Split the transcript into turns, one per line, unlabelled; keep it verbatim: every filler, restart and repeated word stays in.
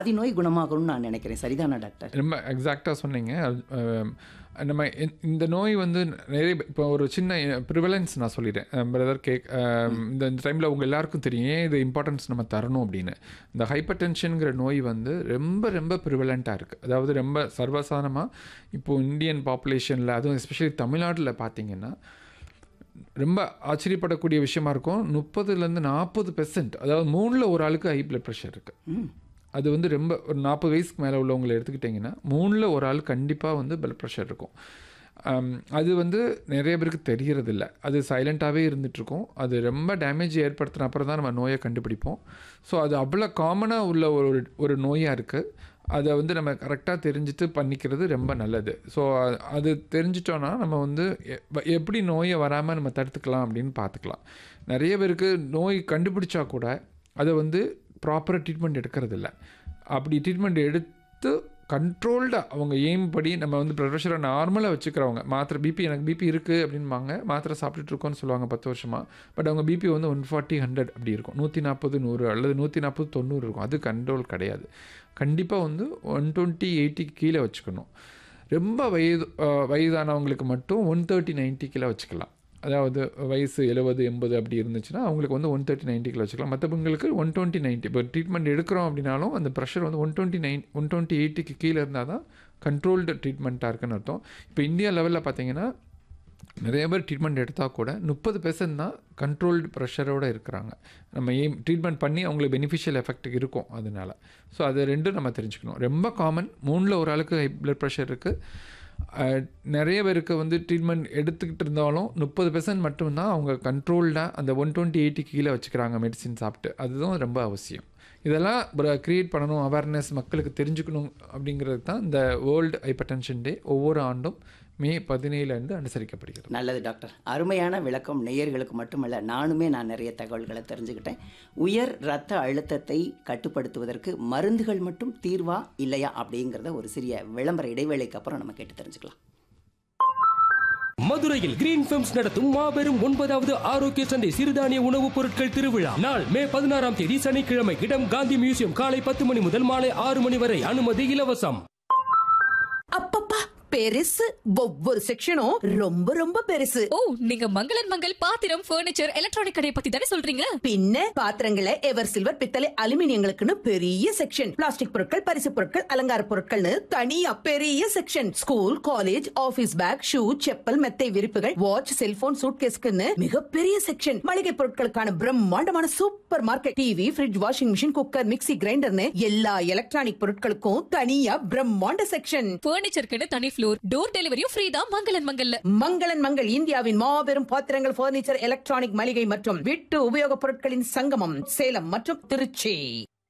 பாதி நோய் குணமாகும்னு நான் நினைக்கிறேன். சரிதானா டாக்டர்?
ரொம்ப எக்ஸாக்டாக சொன்னீங்க. அஹ் நம்ம இந்த- இந்த நோய் வந்து நிறைய இப்போ ஒரு சின்ன ப்ரிவலன்ஸ் நான் சொல்லிட்டேன் பிரதர் கேக். இந்த டைமில் உங்கள் எல்லாருக்கும் தெரியும் ஏன் இது இம்பார்ட்டன்ஸ் நம்ம தரணும் அப்படின்னு. இந்த ஹைப்பர் டென்ஷனுங்கிற நோய் வந்து ரொம்ப ரொம்ப ப்ரிவலண்ட்டாக இருக்குது. அதாவது ரொம்ப சர்வசாதாரணமாக இப்போது இந்தியன் பாப்புலேஷனில், அதுவும் எஸ்பெஷலி தமிழ்நாட்டில் பார்த்தீங்கன்னா ரொம்ப ஆச்சரியப்படக்கூடிய விஷயமா இருக்கும். முப்பதுலேருந்து நாற்பது பெர்சன்ட், அதாவது மூணில் ஒரு ஆளுக்கு ஹை பிளட் ப்ரெஷர் இருக்குது. அது வந்து ரொம்ப ஒரு நாற்பது வயசுக்கு மேலே உள்ளவங்களை எடுத்துக்கிட்டிங்கன்னா மூணில் ஒரு ஆள் கண்டிப்பாக வந்து பிளட் ப்ரெஷர் இருக்கும். அம், அது வந்து நிறைய பேருக்கு தெரியறதில்ல. அது சைலண்ட்டாகவே இருந்துகிட்ருக்கும். அது ரொம்ப டேமேஜ் ஏற்படுத்தின அப்புறம் தான் நம்ம நோயை கண்டுபிடிப்போம். ஸோ அது அவ்வளோ காமனாக உள்ள ஒரு ஒரு நோயாக இருக்குது. அதை வந்து நம்ம கரெக்டாக தெரிஞ்சுட்டு பண்ணிக்கிறது ரொம்ப நல்லது. ஸோ அது தெரிஞ்சிட்டோன்னா நம்ம வந்து எ- எப்படி நோயை வராமல் நம்ம தடுத்துக்கலாம் அப்படின்னு பார்த்துக்கலாம். நிறைய பேருக்கு நோய் கண்டுபிடிச்சா கூட அதை வந்து ப்ராப்பராக ட்ரீட்மெண்ட் எடுக்கிறது இல்லை. அப்படி ட்ரீட்மெண்ட் எடுத்து கண்ட்ரோல்டாக அவங்க எய்ம் படி நம்ம வந்து ப்ளட் ப்ரெஷரை நார்மலாக வச்சுக்கிறவங்க, மாத்திரை பிபி எனக்கு பிபி இருக்குது அப்படின்பாங்க, மாத்திரை சாப்பிட்டுட்டு இருக்கோன்னு சொல்லுவாங்க பத்து வருஷமாக. பட் அவங்க பிபி வந்து ஒன் ஃபார்ட்டி ஹண்ட்ரட் அப்படி இருக்கும், நூற்றி நாற்பது நூறு அல்லது நூற்றி நாற்பது தொண்ணூறு இருக்கும். அது கண்ட்ரோல் கிடையாது. கண்டிப்பாக வந்து ஒன் டுவெண்ட்டி எயிட்டிக்கு கீழே வச்சுக்கணும். ரொம்ப வயது அஹ், வயதானவங்களுக்கு மட்டும் ஒன் தேர்ட்டி நைன்ட்டி கீழே வச்சுக்கலாம். அதாவது வயசு எழுபது எண்பது அப்படி இருந்துச்சுன்னா அவங்களுக்கு வந்து ஒன் தேர்ட்டி நைன்ட்டி கிலோ வச்சுக்கலாம். மற்றவங்களுக்கு ஒன் டுவெண்ட்டி நைன்ட்டி. இப்போ ட்ரீட்மெண்ட் எடுக்கிறோம் அப்படின்னாலும் அந்த ப்ரெஷர் வந்து one twenty nine one twenty எயிட்டிக்கு கீழே இருந்தால் தான் கண்ட்ரோல்டு ட்ரீட்மெண்ட்டாக இருக்குன்னு அர்த்தம். இப்போ இந்தியா லெவலில் பார்த்தீங்கன்னா நிறைய பேர் ட்ரீட்மெண்ட் எடுத்தால் கூட முப்பது பெர்சன்ட் தான் கண்ட்ரோல்டு ப்ரெஷரோடு இருக்கிறாங்க. நம்ம ஏம் ட்ரீட்மெண்ட் பண்ணி அவங்களுக்கு பெனிஃபிஷியல் எஃபெக்ட் இருக்கும் அதனால. ஸோ அது ரெண்டும் நம்ம தெரிஞ்சுக்கணும். ரொம்ப காமன், மூணில் ஒரு ஆளுக்கு ஹை பிளட் ப்ரெஷர் இருக்குது. அஹ், நிறைய பேருக்கு வந்து ட்ரீட்மெண்ட் எடுத்துக்கிட்டு இருந்தாலும் முப்பது பெர்சன்ட் மட்டும்தான் அவங்க கண்ட்ரோல்டாக அந்த ஒன் டுவெண்ட்டி எயிட்டி கீழே வச்சுக்கிறாங்க மெடிசின் சாப்பிட்டு. அதுதான் ரொம்ப அவசியம். இதெல்லாம் க்ரியேட் பண்ணணும், அவேர்னஸ் மக்களுக்கு தெரிஞ்சுக்கணும். அப்படிங்கிறது தான் இந்த வேர்ல்டு ஹைப்பர் டென்ஷன் டே ஒவ்வொரு ஆண்டும் மே பதினேழுலேருந்து அனுசரிக்கப்படுகிறது.
நல்லது டாக்டர். அருமையான விளக்கம். நேயர்களுக்கு மட்டுமல்ல, நானுமே நான் நிறைய தகவல்களை தெரிஞ்சுக்கிட்டேன். உயர் இரத்த அழுத்தத்தை கட்டுப்படுத்துவதற்கு மருந்துகள் மட்டும் தீர்வா இல்லையா அப்படிங்கிறத ஒரு சிறிய விளம்பர இடைவேளைக்கு அப்புறம் நம்ம கேட்டு தெரிஞ்சுக்கலாம்.
மதுரையில் கிரீன் ஃபிலிம்ஸ் நடத்தும் மாபெரும் ஒன்பதாவது ஆரோக்கிய சந்தை சிறுதானிய உணவுப் பொருட்கள் திருவிழா நாள் மே பதினாறாம் தேதி சனிக்கிழமை. இடம் காந்தி மியூசியம். காலை பத்து மணி முதல் மாலை ஆறு மணி வரை. அனுமதி இலவசம்.
அப்பப்பா, பெருசு. ஒவ்வொரு செக்ஷனும் ரொம்ப ரொம்ப பெருசு.
ஓ, நீங்க மங்களன் மங்கள் பாத்திரம், ஃபர்னிச்சர், எலக்ட்ரானிக் கடையை பத்தி தானே சொல்றீங்க?
பின்ன பாத்திரங்களை எவர் சில்வர், பித்தளை, அலுமினியங்களுக்குன்னு பெரிய செக்ஷன். பிளாஸ்டிக் பொருட்கள், பரிசு பொருட்கள், அலங்கார பொருட்கள்னு தனியா பெரிய section. School, college, office back, shoe, chappal, மெத்தை விரிப்புகள், வாட்ச், செல்போன், சூட்கேஸ்க்குன்னு மிகப்பெரிய செக்ஷன். மளிகை பொருட்களுக்கான பிரம்மாண்டமான super market. TV, fridge, washing machine, cooker, mixie, கிரைண்டர்னு எல்லா எலக்ட்ரானிக் பொருட்களுக்கும் தனியா பிரம்மாண்ட செக்ஷன்.
ஃபர்னிச்சருக்கு தனி ஃப்ளோர், டோர் டெலிவரியும் ஃப்ரீ தான் மங்களன் மங்கல்ல.
மங்களன் மங்கள் இந்தியாவின் மாபெரும் பாத்திரங்கள், பர்னிச்சர், எலக்ட்ரானிக், மளிகை மற்றும் வீட்டு உபயோகப் பொருட்களின் சங்கமம். சேலம் மற்றும் திருச்சி.